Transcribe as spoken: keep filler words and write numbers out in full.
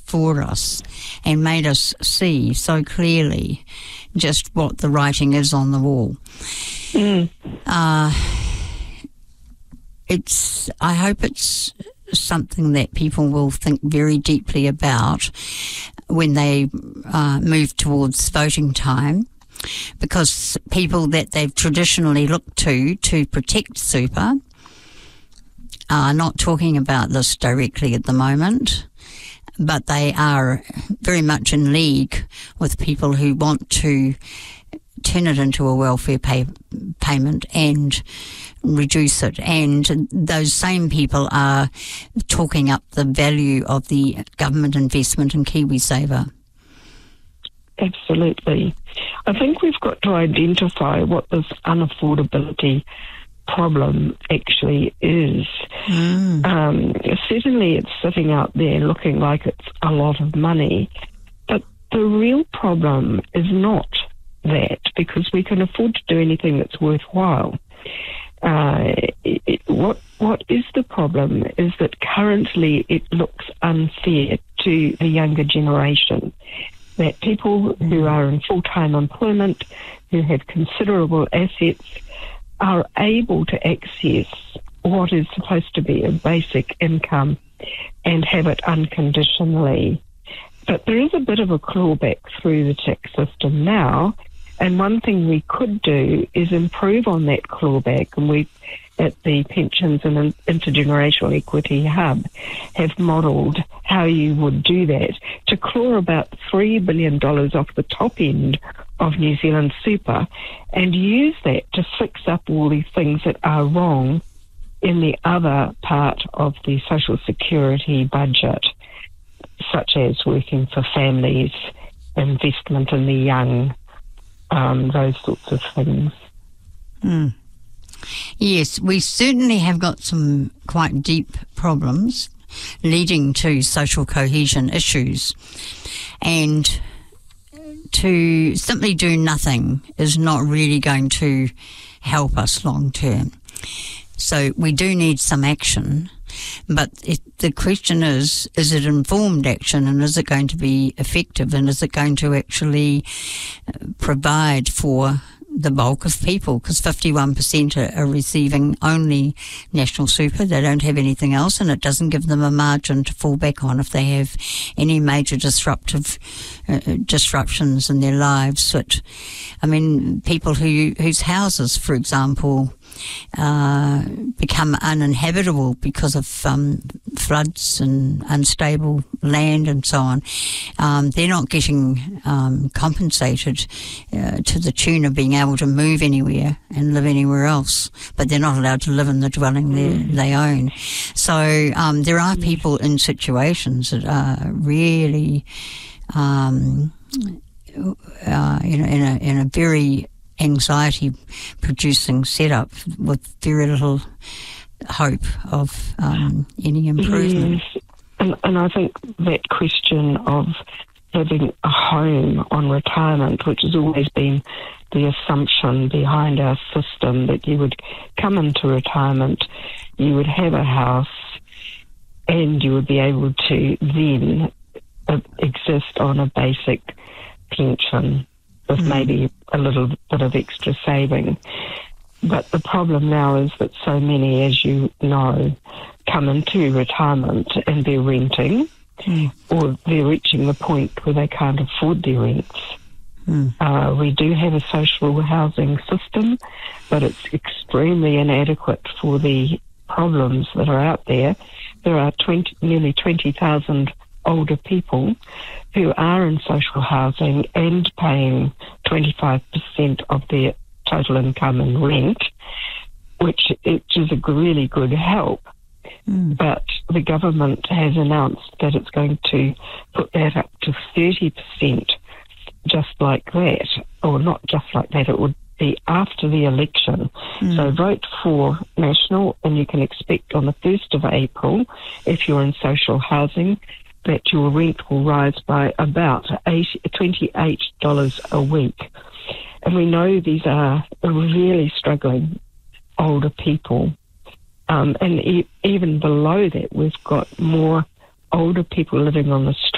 for us and made us see so clearly just what the writing is on the wall. Mm. Uh, it's. I hope it's something that people will think very deeply about when they uh, move towards voting time, because people that they've traditionally looked to to protect super are not talking about this directly at the moment, but they are very much in league with people who want to turn it into a welfare pay, payment and reduce it. And those same people are talking up the value of the government investment in KiwiSaver. Absolutely. I think we've got to identify what this unaffordability problem actually is. Mm. Um, certainly it's sitting out there looking like it's a lot of money, but the real problem is not that, because we can afford to do anything that's worthwhile. Uh, it, it, what what is the problem is that currently it looks unfair to the younger generation, that people who are in full-time employment, who have considerable assets, are able to access what is supposed to be a basic income and have it unconditionally. But there is a bit of a clawback through the tax system now, and one thing we could do is improve on that clawback, and we at the Pensions and Intergenerational Equity Hub have modelled how you would do that to claw about three billion dollars off the top end of New Zealand super and use that to fix up all these things that are wrong in the other part of the social security budget, such as working for families, investment in the young, um, those sorts of things. Mm. Yes, we certainly have got some quite deep problems leading to social cohesion issues, and to simply do nothing is not really going to help us long term. So we do need some action, but it, the question is, is it informed action, and is it going to be effective, and is it going to actually provide for the bulk of people? Because fifty-one percent are, are receiving only national super. They don't have anything else, and it doesn't give them a margin to fall back on if they have any major disruptive uh, disruptions in their lives. That, I mean, people who whose houses, for example, uh, become uninhabitable because of um, floods and unstable land and so on. Um, they're not getting um, compensated uh, to the tune of being able to move anywhere and live anywhere else, but they're not allowed to live in the dwelling mm. they own. So um, there are people in situations that are really, um, uh, you know, in a in a very anxiety-producing setup with very little hope of um, any improvement. Yes. And, and I think that question of having a home on retirement, which has always been the assumption behind our system, that you would come into retirement, you would have a house, and you would be able to then uh, exist on a basic pension with mm. maybe a little bit of extra saving. But the problem now is that so many, as you know, come into retirement and they're renting mm. or they're reaching the point where they can't afford their rents. Mm. Uh, we do have a social housing system, but it's extremely inadequate for the problems that are out there. There are twenty, nearly twenty thousand older people who are in social housing and paying twenty-five percent of their total income in rent, which, which is a really good help. Mm. But the government has announced that it's going to put that up to thirty percent just like that, or not just like that, it would be after the election. Mm. So vote for National, and you can expect on the first of April, if you're in social housing, that your rent will rise by about twenty-eight dollars a week. And we know these are really struggling older people. Um, and e- even below that, we've got more older people living on the